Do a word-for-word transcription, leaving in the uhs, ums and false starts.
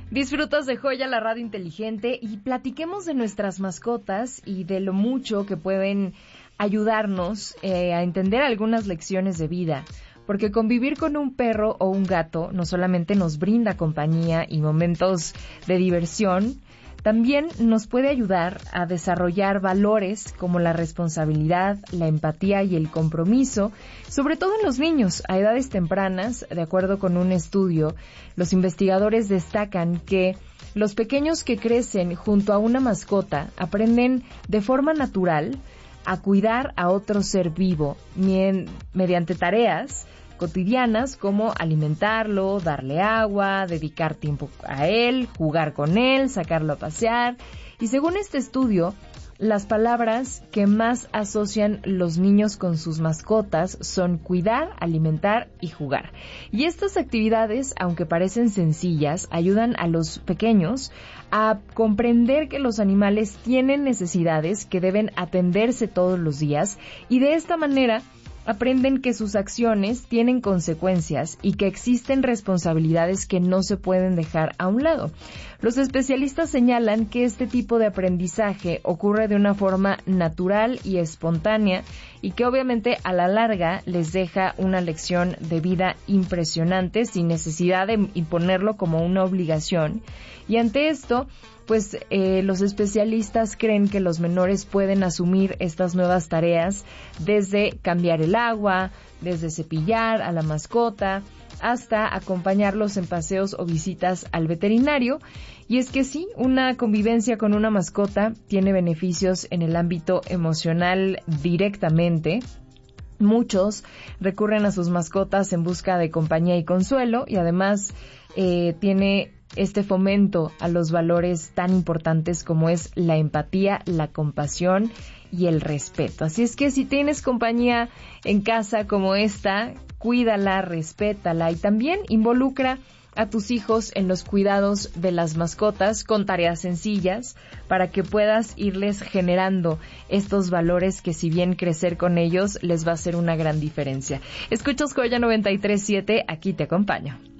Disfrutas de Joya, la radio inteligente, y platiquemos de nuestras mascotas y de lo mucho que pueden ayudarnos eh, a entender algunas lecciones de vida. Porque convivir con un perro o un gato no solamente nos brinda compañía y momentos de diversión, también nos puede ayudar a desarrollar valores como la responsabilidad, la empatía y el compromiso, sobre todo en los niños a edades tempranas. De acuerdo con un estudio, los investigadores destacan que los pequeños que crecen junto a una mascota aprenden de forma natural a cuidar a otro ser vivo mediante tareas cotidianas como alimentarlo, darle agua, dedicar tiempo a él, jugar con él, sacarlo a pasear. Y según este estudio, las palabras que más asocian los niños con sus mascotas son cuidar, alimentar y jugar. Y estas actividades, aunque parecen sencillas, ayudan a los pequeños a comprender que los animales tienen necesidades que deben atenderse todos los días, y de esta manera aprenden que sus acciones tienen consecuencias y que existen responsabilidades que no se pueden dejar a un lado. Los especialistas señalan que este tipo de aprendizaje ocurre de una forma natural y espontánea y que obviamente a la larga les deja una lección de vida impresionante sin necesidad de imponerlo como una obligación. Y ante esto, pues eh, los especialistas creen que los menores pueden asumir estas nuevas tareas desde cambiar el agua, desde cepillar a la mascota, hasta acompañarlos en paseos o visitas al veterinario. Y es que sí, una convivencia con una mascota tiene beneficios en el ámbito emocional directamente. Muchos recurren a sus mascotas en busca de compañía y consuelo, y además eh, tiene este fomento a los valores tan importantes como es la empatía, la compasión y el respeto. Así es que si tienes compañía en casa como esta, cuídala, respétala y también involucra a tus hijos en los cuidados de las mascotas con tareas sencillas para que puedas irles generando estos valores que, si bien crecer con ellos les va a hacer una gran diferencia. Escuchas Joya noventa y tres punto siete, aquí te acompaño.